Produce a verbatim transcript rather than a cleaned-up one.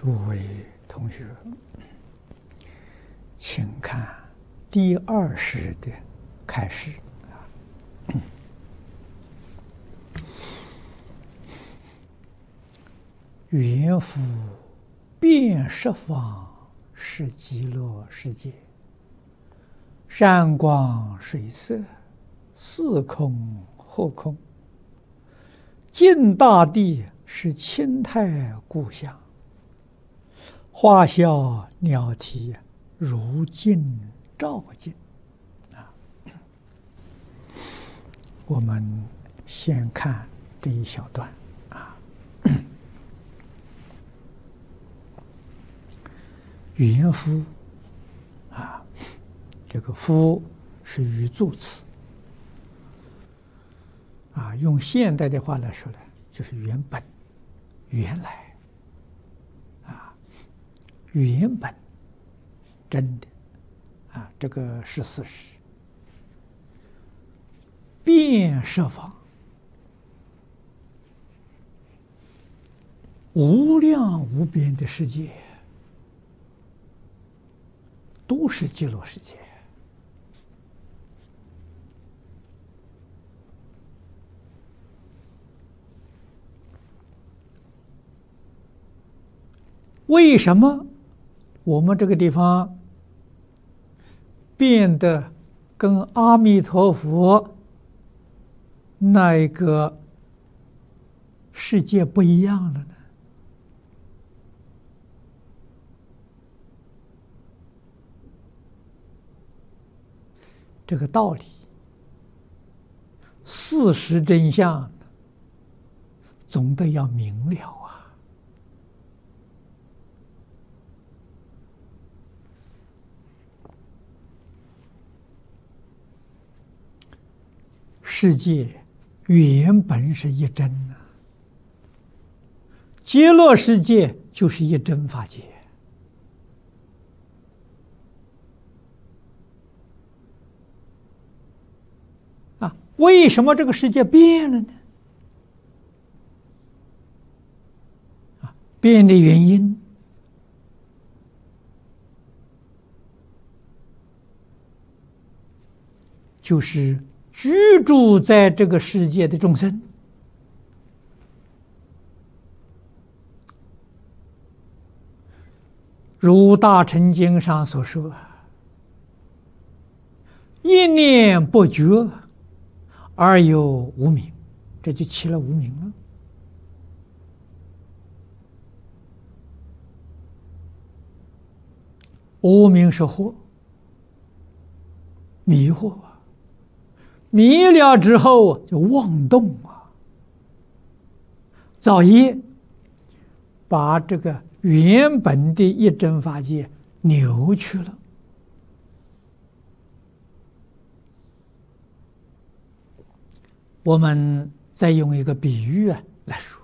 诸位同学，请看第二十的开始。缘复遍十方是极乐世界，山光水色，四空后空，尽大地是清泰故乡，花笑鸟啼如镜照镜。啊，我们先看这一小段啊。缘复啊，这个复是语助词啊，用现代的话来说呢，就是原本、原来啊，原本真的啊，这个是事实。遍十方，无量无边的世界，都是极乐世界。为什么我们这个地方变得跟阿弥陀佛那一个世界不一样了呢？这个道理，事实真相，总得要明了啊。世界原本是一真啊，极乐世界就是一真法界。啊，为什么这个世界变了呢？啊，变的原因就是居住在这个世界的众生，如大乘经上所说，一念不觉而有无明，这就起了无明了。无明是惑，迷惑啊。迷了之后就妄动啊，造业，把这个原本的一真法界扭曲了。我们再用一个比喻啊来说，